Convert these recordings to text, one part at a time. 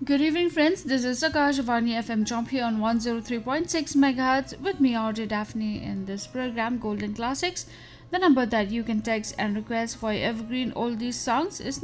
Good evening, friends. This is Akashvani FM Jump here on 103.6 MHz with me, RJ Daphne, in this program Golden Classics. The number that you can text and request for your evergreen oldies songs is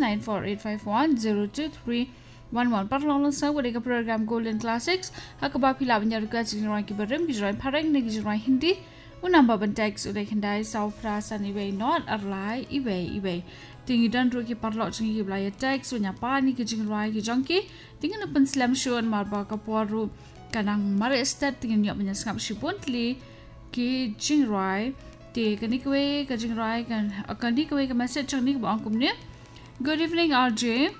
94851 Parlong sa wala ka program Golden Classics. Hakaba pila banya request ginuran ki barim ginuran parang ni ginuran Hindi. Unamba ban text uday kendai sau frasa ni way not arlai ibe. Tingi dan ru ki parlok chingi ki blaya text unya pa ni ki ginuran ki jongki. Tingi na pen slam show an marba ka poru kanang marestat tingi nyok banya skap shipuntli ki ginuran. Te kanikwe ka jingrai kan kanikwe ka message chang ni ba angkum ne. Good evening RJ.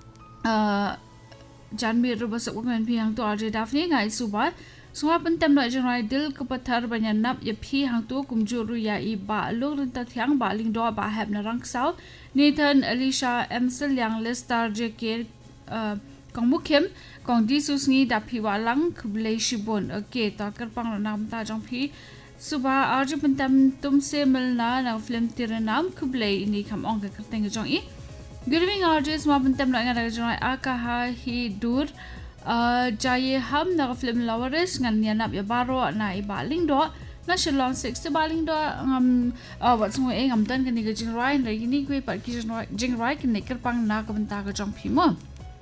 Janmi ru basak women pi hang tu RJ Daphne ngai suba. Suwa pentam no jingrai dil ka pathar banyan nap ye phi hang tu kumjuru ya I ba lok rin ta thyang ba ling do ba hab na rang sau. Nathan Alicia Emsel yang Lestar JK kong mukhem kong di susngi da phi wa lang kble shibon. Okay ta kar pang nam ta jong phi सुबह आज पंतम तुमसे मिलना ना film तेरा नाम कुबले इन्हीं हम on करते हैं जो ये गुड इवनिंग आज सुबह पंतम लगा लगा जो आ कहा ही दूर जाये हम ना film lovers ngania nap ya baro na I baling do na shalom 6 baling do wat semua ngam tan kan ni jing rai na ini kwe par ki jing rai kan ni kerpang na ka banta ka jong phimo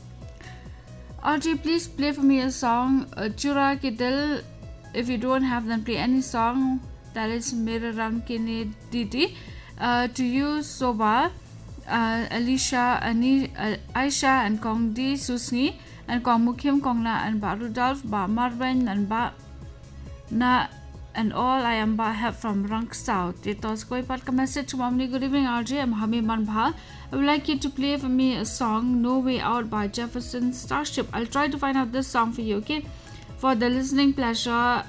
RJ please play for me a song chura ke dil. If you don't have them, play any song that is Mera Rang Kine Didi. To you, Soba, Alicia, Aisha, and Kong Di Susni, and Kong Mukim, Kong Na, and Ba Rudolph, Ba Marvin, and Ba Na, and all I am Ba have from Rang South. It was quite part message to Mommy. Good evening, RJ. I'm Hami Manbha. I would like you to play for me a song, No Way Out by Jefferson Starship. I'll try to find out this song for you, okay? For the listening pleasure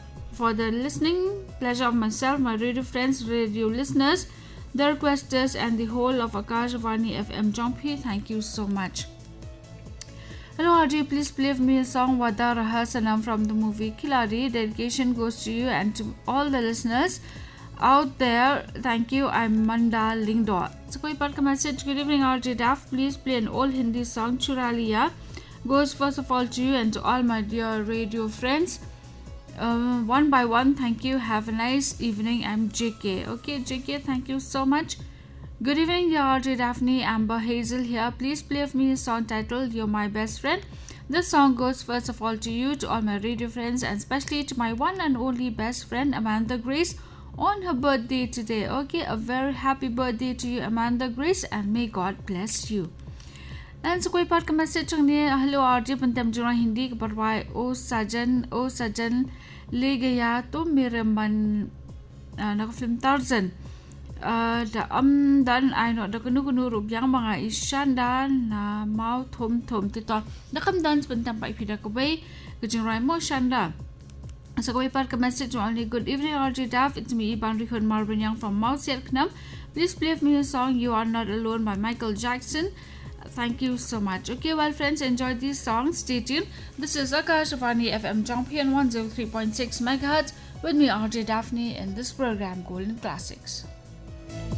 of myself, my radio friends, radio listeners, the requesters, and the whole of Akashvani FM Jompi, thank you so much. Hello RJ, please play for me a song Wada Rahasanam from the movie Kilari. Dedication goes to you and to all the listeners out there. Thank you. I'm Manda Lingdo. So koi part ka message. Good evening RJ Daf. Please play an old Hindi song Chura Liya. Goes first of all to you and to all my dear radio friends. One by one, thank you. Have a nice evening. I'm JK. Okay, JK, thank you so much. Good evening, dear RJ Daphne. Amber Hazel here. Please play for me a song titled You're My Best Friend. This song goes first of all to you, to all my radio friends, and especially to my one and only best friend, Amanda Grace, on her birthday today. Okay, a very happy birthday to you, Amanda Grace, and may God bless you. And so, koi part ka message chang ne hello RJ pantam jura Hindi ka parwai o sajan le gaya to mere man na film Tarzan da dan I know da kunu rub yang mga isyandan na mau thom tito nakam dan pantam pai phida ko bay kajing rai mo shanda. So koi part ka message only good evening RJ Daf, it's me Iban Rihun Marvin Young from Mount Serknam. Please play for me a song You Are Not Alone by Michael Jackson. Thank you so much. Okay, well friends, enjoy these songs. Stay tuned. This is Akashvani FM Champion 103.6 MHz with me RJ Daphne in this program Golden Classics.